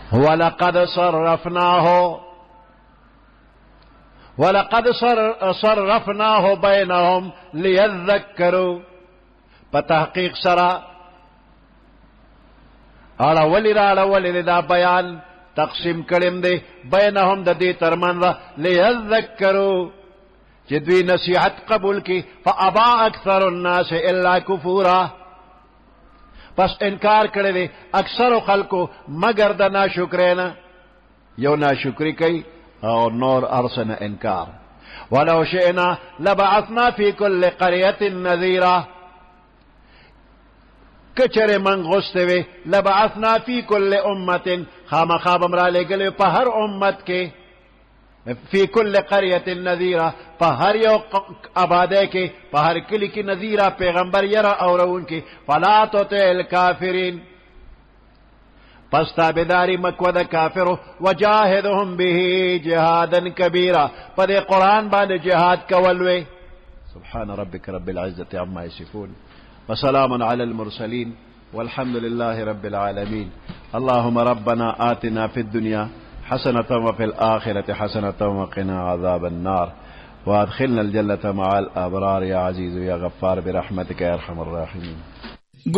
ولقد صرفناه بینهم لیذکروا، پتحقیق سرا اڑولی را اڑولی دا بیان تقسیم کرم دے بینهم دا دی ترمن را لیذکروا جدوی نصیحت قبول کی فابا اکثر الناس الا کفورا، پس انکار کرے دے اکثر خلقو مگر دا ناشکرینا، یو ناشکری کئی اور نور ارسن انکار. ولو شئنا لبعثنا فی کل قریت نذیرا، کچر من غستوے لبعثنا فی کل امت، خام خواب امرا لے گلے پا ہر امت کے، فی کل قریت نذیرا پا ہر یو عبادے کے، پا ہر کلی کی نذیرا پیغمبر یرا اورون کی، فلا تطع الکافرین، پس تابداری مکود کافرو، وجاہدهم به جہادا کبیرا، پا دے قرآن باند جہاد کولوے. سبحان ربک رب العزت عما یصفون وسلام علی المرسلین والحمد لله رب العالمين. اللهم ربنا آتنا في الدنيا حسنة وفي الآخرة حسنة وقنا عذاب النار وادخلنا الجنة مع الأبرار يا عزيز يا غفار برحمتك يا أرحم الراحمين.